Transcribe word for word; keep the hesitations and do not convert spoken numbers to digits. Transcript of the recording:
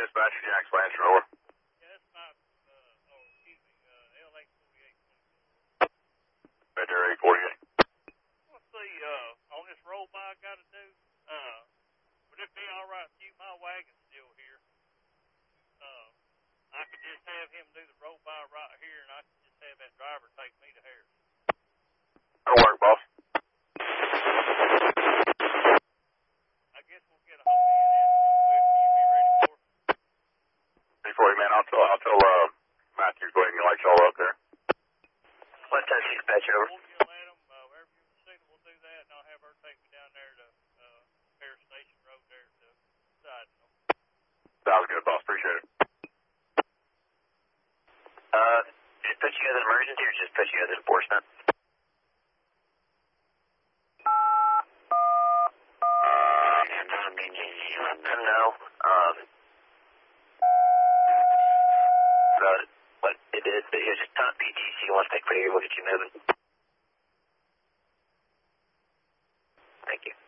dispatch, Jack's Ranch Roller. Yeah, that's my, uh, oh, excuse me, uh, L eight forty-eight twenty-four. Vector eight forty-eight. What's the, uh, on this roll by I gotta do, uh, would it be alright with you? My wagon's still here. Uh, I could just have him do the roll by right here, and I could just have that driver take me to Harris. That'll work, boss. I guess we'll get a hold of you then real quick. Will you be ready for it? eight forty, man. I'll tell, I'll tell, uh, Matthew, go ahead and light y'all up there. What time is dispatch over? We'll yell at him, uh, wherever you see him, we'll do that, and I'll have her take me down there to, uh, Harris Station Road there to side. Sounds good, boss. Appreciate it. Uh, just put you as an emergency or just put you as enforcement? And um, B G C, let them know. Um, so what it is, it's just not B G C wants to take pretty, we'll get you moving. Thank you.